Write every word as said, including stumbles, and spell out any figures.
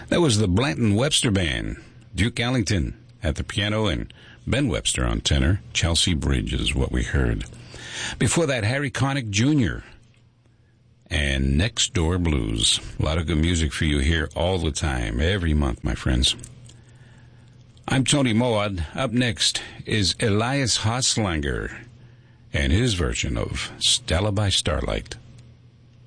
That was the Blanton Webster Band. Duke Ellington at the piano and Ben Webster on tenor. Chelsea Bridge is what we heard. Before that, Harry Connick Junior and Next Door Blues. A lot of good music for you here all the time, every month, my friends. I'm Tony Moad. Up next is Elias Hoslanger and his version of Stella by Starlight.